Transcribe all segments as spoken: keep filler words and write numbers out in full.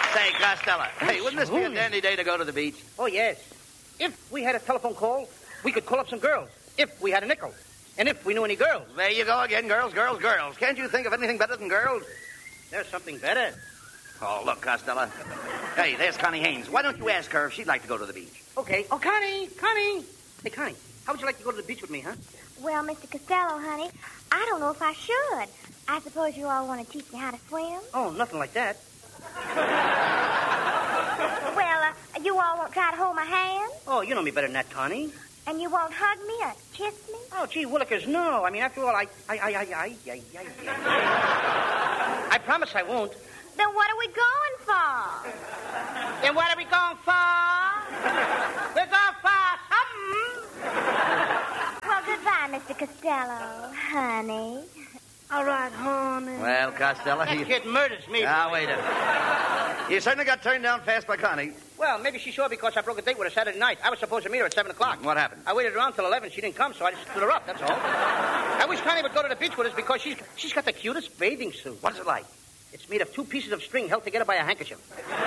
Say, Costello, hey, wouldn't this be a dandy day to go to the beach? Oh, yes. If we had a telephone call, we could call up some girls. If we had a nickel. And if we knew any girls. There you go again, girls, girls, girls. Can't you think of anything better than girls? There's something better. Oh, look, Costello. Hey, there's Connie Haynes. Why don't you ask her if she'd like to go to the beach? Okay. Oh, Connie, Connie. Hey, Connie, how would you like to go to the beach with me, huh? Well, Mister Costello, honey, I don't know if I should. I suppose you all want to teach me how to swim? Oh, nothing like that. Well, uh, you all won't try to hold my hand? Oh, you know me better than that, Connie. And you won't hug me or kiss me? Oh, gee, Willikers, no. I mean, after all, I... I, I, I, I, I, I, I, I promise I won't. Then what are we going for? Then what are we going for? We're going for something. Well, goodbye, Mister Costello, honey. All right, honey. Well, Costello... That you... kid murders me. Ah, wait a minute. You certainly got turned down fast by Connie. Well, maybe she saw because I broke a date with her Saturday night. I was supposed to meet her at seven o'clock. What happened? I waited around till eleven. She didn't come, so I just stood her up, that's all. I wish Connie would go to the beach with us because she's she's got the cutest bathing suit. What's it like? It's made of two pieces of string held together by a handkerchief.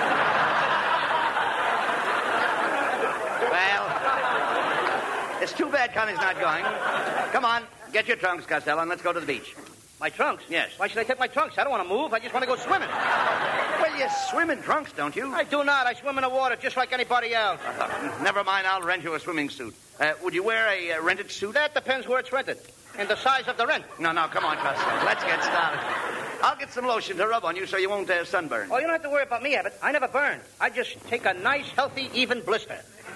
Well, it's too bad Connie's not going. Come on, get your trunks, Costello, and let's go to the beach. My trunks? Yes. Why should I take my trunks? I don't want to move. I just want to go swimming. Well, you swim in trunks, don't you? I do not. I swim in the water just like anybody else. Uh, never mind, I'll rent you a swimming suit. Uh, would you wear a uh, rented suit? That depends where it's rented and the size of the rent. No, no, come on, Costello. Let's get started. I'll get some lotion to rub on you so you won't uh, sunburn. Oh, you don't have to worry about me, Abbott. I never burn. I just take a nice, healthy, even blister.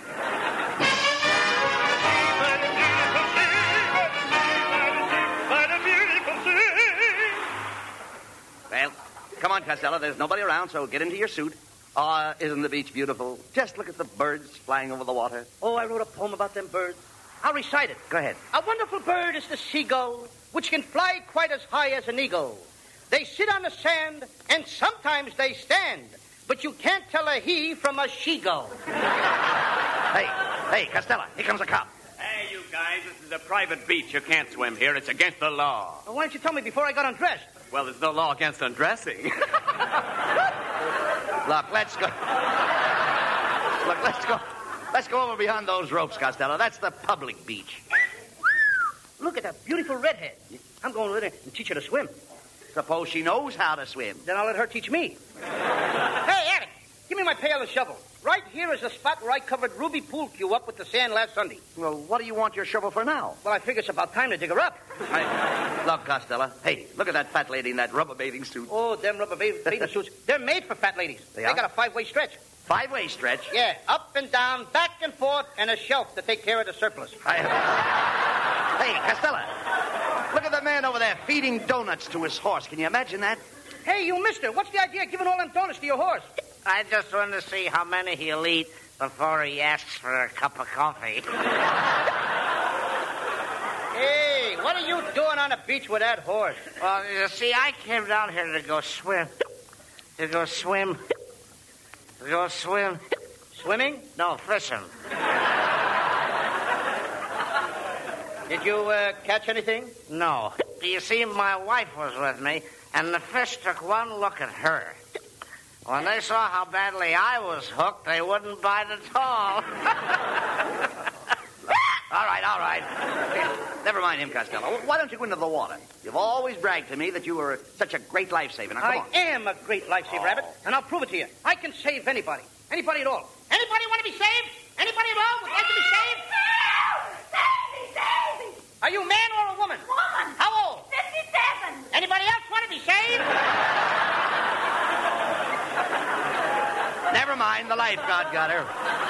Well, come on, Costello. There's nobody around, so get into your suit. Ah, uh, isn't the beach beautiful? Just look at the birds flying over the water. Oh, I wrote a poem about them birds. I'll recite it. Go ahead. A wonderful bird is the seagull, which can fly quite as high as an eagle. They sit on the sand, and sometimes they stand, but you can't tell a he from a she-gull. Hey, hey, Costello, here comes a cop. Hey, you guys, this is a private beach. You can't swim here. It's against the law. Well, why didn't you tell me before I got undressed? Well, there's no law against undressing. Look, let's go. Look, let's go. Let's go over behind those ropes, Costello. That's the public beach. Look at that beautiful redhead. I'm going with her and teach her to swim. Suppose she knows how to swim. Then I'll let her teach me. Hey, Abbott, give me my pail and shovel. Right here is the spot where I covered Ruby Pool Cue up with the sand last Sunday. Well, what do you want your shovel for now? Well, I figure it's about time to dig her up. I, look, Costello. Hey, look at that fat lady in that rubber bathing suit. Oh, them rubber ba- bathing suits. They're made for fat ladies. They They are? got a five-way stretch. Five-way stretch? Yeah, up and down, back and forth, and a shelf to take care of the surplus. I... Hey, Costello. Look at the man over there feeding donuts to his horse. Can you imagine that? Hey, you mister, what's the idea of giving all them donuts to your horse? I just want to see how many he'll eat before he asks for a cup of coffee. Hey, what are you doing on the beach with that horse? Well, you see, I came down here to go swim. To go swim. To go swim. Swimming? No, fishing. Did you uh, catch anything? No. You see, my wife was with me, and the fish took one look at her. When they saw how badly I was hooked, they wouldn't bite at all. All right, all right. Never mind him, Costello. Why don't you go into the water? You've always bragged to me that you were such a great lifesaver. Now, come I on. am a great lifesaver, Oh. Abbott, and I'll prove it to you. I can save anybody. Anybody at all. Anybody want to be saved? Anybody at all would like to be saved? Save me, save me! Are you a man or a woman? Woman! How old? fifty-seven! Anybody else want to be saved? Never mind. The lifeguard got her.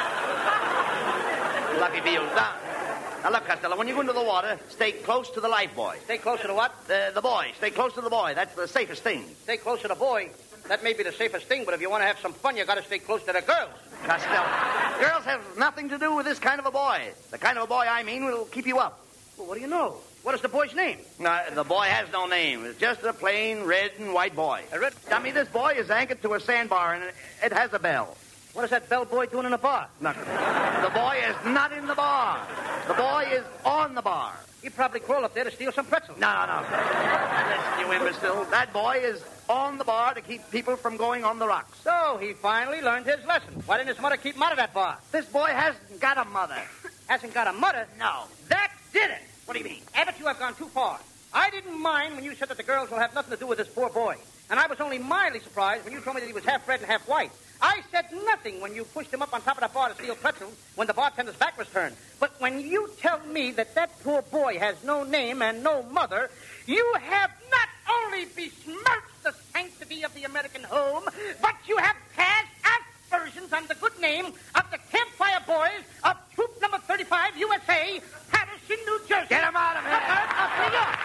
Lucky for you. Now, now, look, Costello, when you go into the water, stay close to the life boy. Stay closer to what? The, the boy. Stay close to the boy. That's the safest thing. Stay close to the boy. That may be the safest thing, but if you want to have some fun, you got to stay close to the girls. Costello, girls have nothing to do with this kind of a boy. The kind of a boy I mean will keep you up. Well, what do you know? What is the boy's name? No, the boy has no name. It's just a plain red and white boy. A red... I mean, this boy is anchored to a sandbar, and it, it has a bell. What is that bellboy doing in a bar? No, the boy is not in the bar. The boy is on the bar. He probably crawled up there to steal some pretzels. No, no, no. Listen, you imbecile. That boy is on the bar to keep people from going on the rocks. So he finally learned his lesson. Why didn't his mother keep him out of that bar? This boy hasn't got a mother. Hasn't got a mother? No. That did it. What do you mean? Abbott, you have gone too far. I didn't mind when you said that the girls will have nothing to do with this poor boy. And I was only mildly surprised when you told me that he was half red and half white. I said nothing when you pushed him up on top of the bar to steal pretzels when the bartender's back was turned. But when you tell me that that poor boy has no name and no mother, you have not only besmirched the sanctity of the American home, but you have cast aspersions on the good name of the Campfire Boys of Troop Number thirty-five, U S A, Patterson, New Jersey. Get him out of here. Suburb of New York.